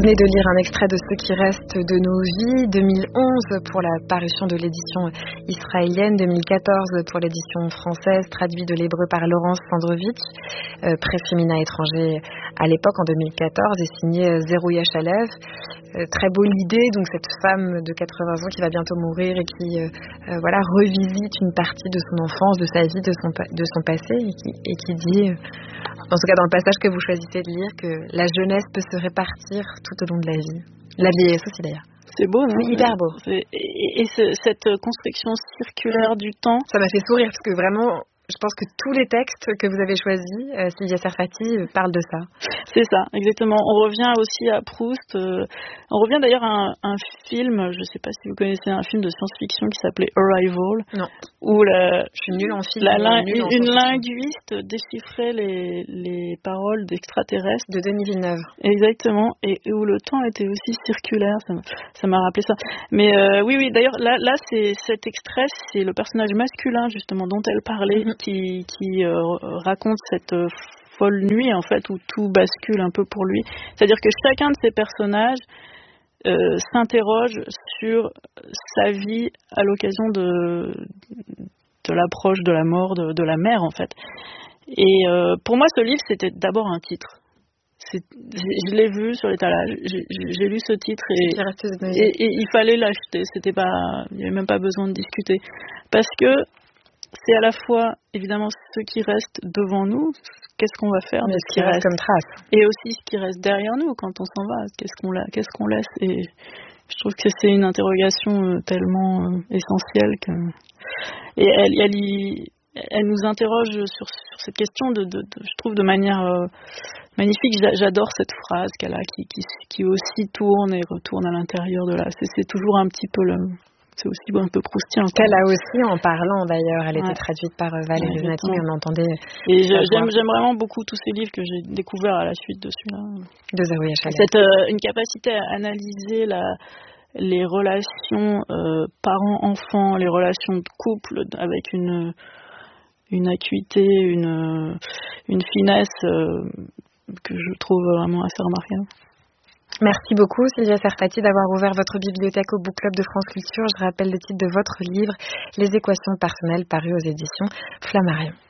venez de lire un extrait de Ce qui reste de nos vies, 2011 pour la parution de l'édition israélienne, 2014 pour l'édition française, traduit de l'hébreu par Laurence Sandrovitch, presse féminin étranger à l'époque en 2014 et signé Zerouya Chalev. Très beau l'idée, donc cette femme de 80 ans qui va bientôt mourir et qui revisite une partie de son enfance, de sa vie, de son passé et qui dit, en tout cas dans le passage que vous choisissez de lire, que la jeunesse peut se répartir tout au long de la vie. La vieillesse aussi d'ailleurs. C'est beau, non? C'est hyper beau. Cette construction circulaire du temps. Ça m'a fait sourire parce que vraiment, je pense que tous les textes que vous avez choisis, Sylvia Sarfati, parlent de ça. C'est ça, exactement. On revient aussi à Proust. On revient d'ailleurs à un film, je ne sais pas si vous connaissez un film de science-fiction qui s'appelait Arrival. Non. Où je suis nulle en film. Une linguiste déchiffrait les paroles d'extraterrestres. De Denis Villeneuve. Exactement. Et où le temps était aussi circulaire. Ça m'a rappelé ça. Mais oui, d'ailleurs, là cet extrait, c'est le personnage masculin, justement, dont elle parlait, qui raconte cette folle nuit, en fait, où tout bascule un peu pour lui. C'est-à-dire que chacun de ces personnages s'interroge sur sa vie à l'occasion de l'approche de la mort de la mère, en fait. Et pour moi, ce livre, c'était d'abord un titre. Je l'ai vu sur l'étalage, j'ai lu ce titre et il fallait l'acheter. Il n'y avait même pas besoin de discuter. Parce que c'est à la fois, évidemment, ce qui reste devant nous, qu'est-ce qu'on va faire de ce qui reste comme trace. Et aussi ce qui reste derrière nous quand on s'en va, qu'est-ce qu'on laisse. Et je trouve que c'est une interrogation tellement essentielle et elle nous interroge sur cette question je trouve de manière magnifique. J'adore cette phrase qu'elle a qui aussi tourne et retourne à l'intérieur de là. C'est toujours un petit peu c'est aussi un peu proustien. Elle a aussi, en parlant d'ailleurs, elle était traduite par Valérie Donati, mais on entendait. Et j'aime vraiment beaucoup tous ces livres que j'ai découverts à la suite de celui-là. De Zerouya Chalev. Une capacité à analyser les relations parents-enfants, les relations de couple avec une acuité, une finesse que je trouve vraiment assez remarquable. Merci beaucoup Sylvia Sarfati d'avoir ouvert votre bibliothèque au Book Club de France Culture. Je rappelle le titre de votre livre, Les équations personnelles, paru aux éditions Flammarion.